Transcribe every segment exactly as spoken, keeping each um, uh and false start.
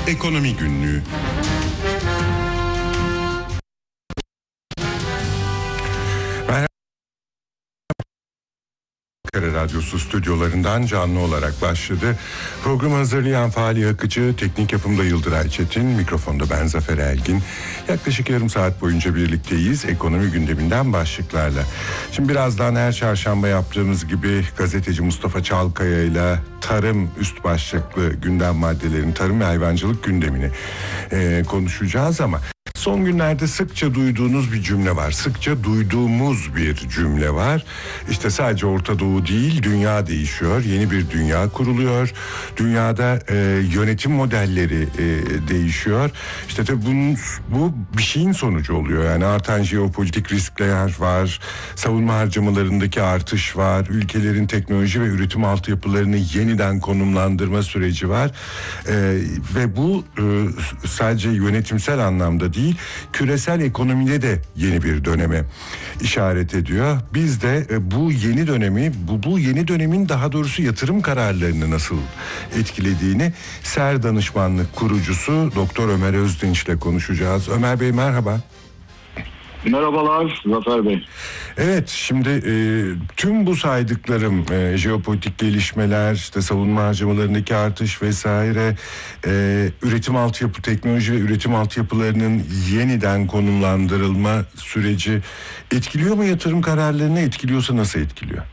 Ekonomi Günlüğü. Ankara Radyosu stüdyolarından canlı olarak başladı. Programı hazırlayan Fahri Akıcı, teknik yapımda Yıldıray Çetin, mikrofonda ben Zafer Elgin. Yaklaşık yarım saat boyunca birlikteyiz ekonomi gündeminden başlıklarla. Şimdi birazdan her çarşamba yaptığımız gibi gazeteci Mustafa Çalkaya ile tarım üst başlıklı gündem maddelerini, tarım ve hayvancılık gündemini e, konuşacağız ama son günlerde sıkça duyduğunuz bir cümle var. Sıkça duyduğumuz bir cümle var. İşte sadece Orta Doğu değil, dünya değişiyor. Yeni bir dünya kuruluyor. Dünyada e, yönetim modelleri e, değişiyor. İşte tabii bunun, bu bir şeyin sonucu oluyor. Yani artan jeopolitik riskler var. Savunma harcamalarındaki artış var. Ülkelerin teknoloji ve üretim altyapılarını yeniden konumlandırma süreci var. E, ve bu e, sadece yönetimsel anlamda değil, küresel ekonomide de yeni bir döneme işaret ediyor. Biz de bu yeni dönemi, bu, bu yeni dönemin daha doğrusu yatırım kararlarını nasıl etkilediğini S E R Danışmanlık kurucusu Doktor Ömer Özdinç ile konuşacağız. Ömer Bey merhaba. Merhabalar Zafer Bey. Evet, şimdi e, tüm bu saydıklarım, e, jeopolitik gelişmeler, işte savunma harcamalarındaki artış vesaire, e, üretim altyapı, teknoloji ve üretim altyapılarının yeniden konumlandırılma süreci etkiliyor mu yatırım kararlarını? Etkiliyorsa nasıl etkiliyor?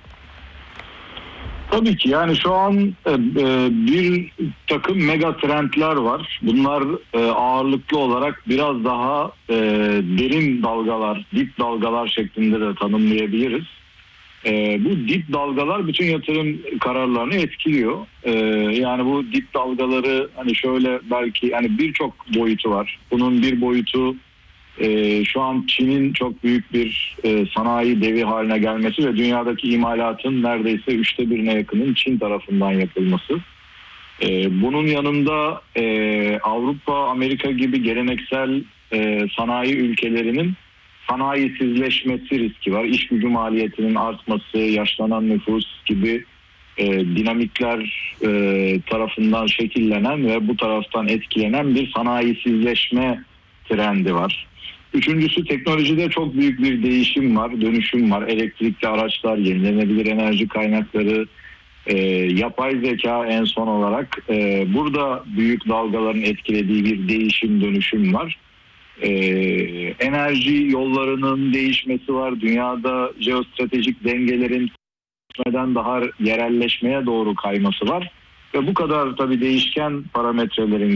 Tabii ki yani şu an e, bir takım mega trendler var. Bunlar e, ağırlıklı olarak biraz daha e, derin dalgalar, dip dalgalar şeklinde de tanımlayabiliriz. E, bu dip dalgalar bütün yatırım kararlarını etkiliyor. E, yani bu dip dalgaları hani şöyle belki yani birçok boyutu var. Bunun bir boyutu Ee, şu an Çin'in çok büyük bir e, sanayi devi haline gelmesi ve dünyadaki imalatın neredeyse üçte birine yakının Çin tarafından yapılması. Ee, bunun yanında e, Avrupa, Amerika gibi geleneksel e, sanayi ülkelerinin sanayisizleşmesi riski var. İş gücü maliyetinin artması, yaşlanan nüfus gibi e, dinamikler e, tarafından şekillenen ve bu taraftan etkilenen bir sanayisizleşme trendi var. Üçüncüsü, teknolojide çok büyük bir değişim var, dönüşüm var. Elektrikli araçlar, yenilenebilir enerji kaynakları, e, yapay zeka en son olarak. E, burada büyük dalgaların etkilediği bir değişim, dönüşüm var. E, enerji yollarının değişmesi var. Dünyada jeostratejik dengelerin daha yerelleşmeye doğru kayması var. Ve bu kadar tabii değişken parametrelerin